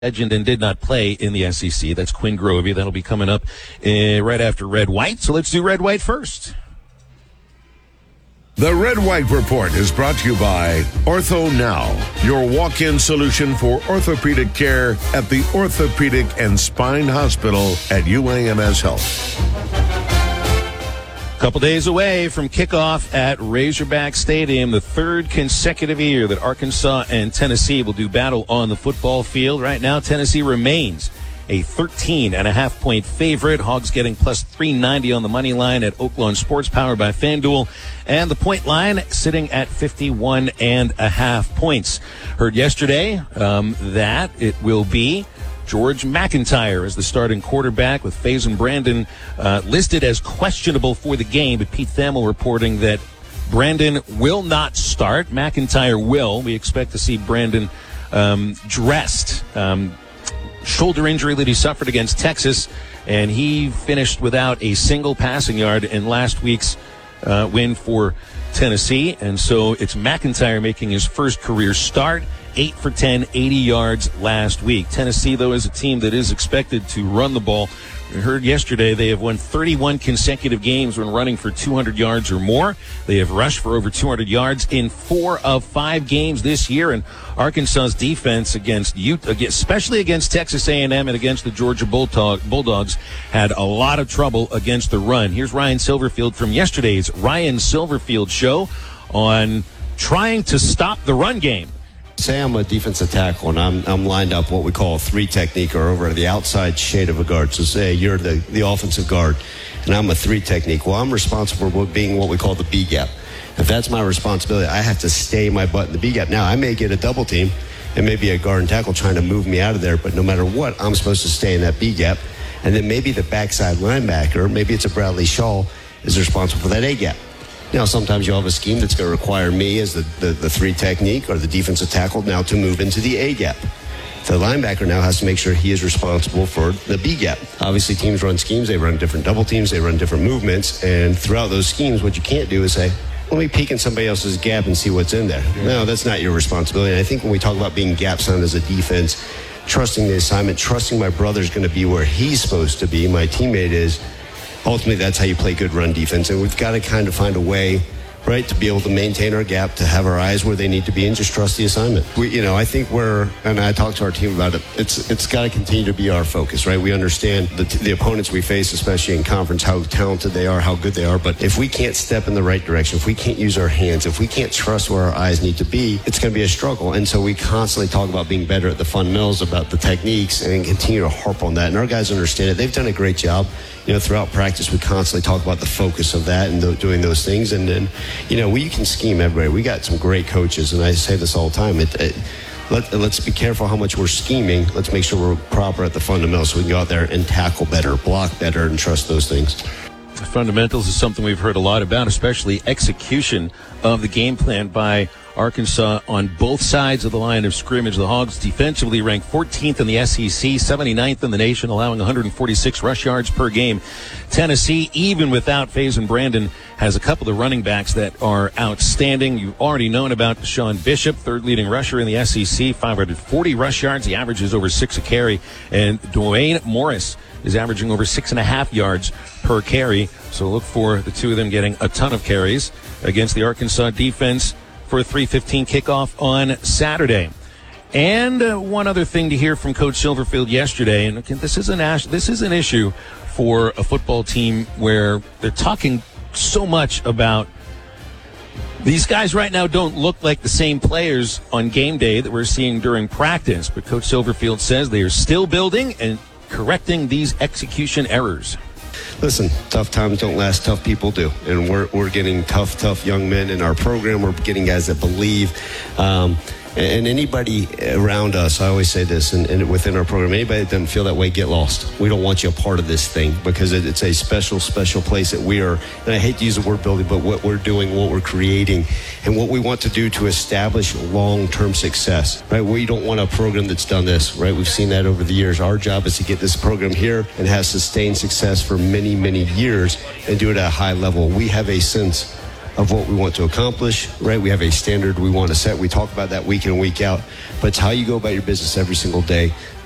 legend and did not play in the SEC. That's Quinn Grovey. That'll be coming up right after Red White. So let's do Red White first. The Red White Report is brought to you by Ortho Now, your walk-in solution for orthopedic care at the Orthopedic and Spine Hospital at UAMS Health. Couple days away from kickoff at Razorback Stadium, the third consecutive year that Arkansas and Tennessee will do battle on the football field. Right now, Tennessee remains a 13.5-point favorite. Hogs getting plus 390 on the money line at Oaklawn Sports, powered by FanDuel. And the point line sitting at 51.5 points. Heard yesterday that it will be George McIntyre as the starting quarterback, with Faison Brandon listed as questionable for the game. But Pete Thamel reporting that Brandon will not start. McIntyre will. We expect to see Brandon dressed. Shoulder injury that he suffered against Texas, and he finished without a single passing yard in last week's win for Tennessee. And so it's McIntyre making his first career start. 8 for 10, 80 yards last week. Tennessee, though, is a team that is expected to run the ball. We heard yesterday they have won 31 consecutive games when running for 200 yards or more. They have rushed for over 200 yards in 4 of 5 games this year. And Arkansas's defense against Utah, especially against Texas A&M and against the Georgia Bulldogs, had a lot of trouble against the run. Here's Ryan Silverfield from yesterday's Ryan Silverfield show on trying to stop the run game. Say I'm a defensive tackle and I'm lined up what we call a 3 technique, or over the outside shade of a guard. So say you're the offensive guard and I'm a 3 technique. Well, I'm responsible for being what we call the B gap. If that's my responsibility, I have to stay my butt in the B gap. Now, I may get a double team and maybe a guard and tackle trying to move me out of there, but no matter what, I'm supposed to stay in that B gap. And then maybe the backside linebacker, maybe it's a Bradley Shaw, is responsible for that A gap. Now, sometimes you'll have a scheme that's going to require me as the 3 technique or the defensive tackle now to move into the A gap. The linebacker now has to make sure he is responsible for the B gap. Obviously, teams run schemes. They run different double teams. They run different movements. And throughout those schemes, what you can't do is say, let me peek in somebody else's gap and see what's in there. No, that's not your responsibility. And I think when we talk about being gap sound as a defense, trusting the assignment, trusting my brother's going to be where he's supposed to be, my teammate is, ultimately, that's how you play good run defense. And we've got to kind of find a way, right, to be able to maintain our gap, to have our eyes where they need to be, and just trust the assignment. I think and I talked to our team about it, it's got to continue to be our focus, right? We understand the opponents we face, especially in conference, how talented they are, how good they are. But if we can't step in the right direction, if we can't use our hands, if we can't trust where our eyes need to be, it's going to be a struggle. And so we constantly talk about being better at the fundamentals, about the techniques, and continue to harp on that. And our guys understand it. They've done a great job. Throughout practice, we constantly talk about the focus of that and doing those things. And then, we can scheme everybody. We got some great coaches, and I say this all the time. Let's be careful how much we're scheming. Let's make sure we're proper at the fundamentals so we can go out there and tackle better, block better, and trust those things. Fundamentals is something we've heard a lot about, especially execution of the game plan by Arkansas on both sides of the line of scrimmage. The Hogs defensively ranked 14th in the SEC, 79th in the nation, allowing 146 rush yards per game. Tennessee, even without Faison Brandon, has a couple of running backs that are outstanding. You've already known about Deshaun Bishop, third leading rusher in the SEC, 540 rush yards. He averages over 6 a carry. And Dwayne Morris is averaging over 6.5 yards per carry. So look for the two of them getting a ton of carries against the Arkansas defense for a 3:15 kickoff on Saturday. And one other thing to hear from Coach Silverfield yesterday, and this is an issue for a football team where they're talking so much about these guys right now don't look like the same players on game day that we're seeing during practice. But Coach Silverfield says they are still building and correcting these execution errors. Listen, tough times don't last, tough people do. And we're getting tough young men in our program. We're getting guys that believe. And anybody around us, I always say this, and within our program, anybody that doesn't feel that way, get lost. We don't want you a part of this thing because it's a special place that we are. And I hate to use the word building, but what we're doing, what we're creating, and what we want to do to establish long-term success, right? We don't want a program that's done this, right? We've seen that over the years. Our job is to get this program here and have sustained success for many, many years and do it at a high level. We have a sense of what we want to accomplish, right? We have a standard we want to set. We talk about that week in and week out, but it's how you go about your business every single day